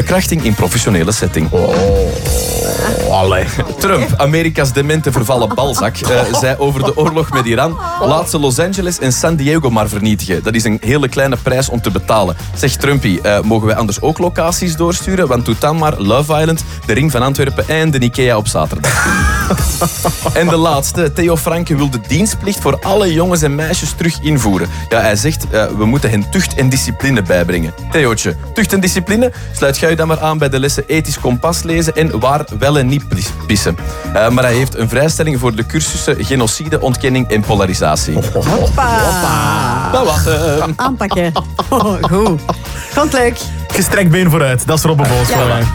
Verkrachting in professionele setting. Trump, Amerika's demente vervallen balzak, zei over de oorlog met Iran: laat ze Los Angeles en San Diego maar vernietigen. Dat is een hele kleine prijs om te betalen. Zegt Trumpy, mogen wij anders ook locaties doorsturen? Want doe dan maar Love Island, de Ring van Antwerpen en de Ikea op zaterdag. En de laatste, Theo Franke wil de dienstplicht voor alle jongens en meisjes terug invoeren. Ja, hij zegt, we moeten hen tucht en discipline bijbrengen. Theootje, tucht en discipline? Sluit jij dan maar aan bij de lessen ethisch kompas lezen en waar wel en niet pissen. Maar hij heeft een vrijstelling voor de cursussen genocide, ontkenning en polarisatie. Hoppa. Dat was Aanpakken. Goed. Vond het leuk. Gestrekt been vooruit, dat is Robbe Boos. Ja.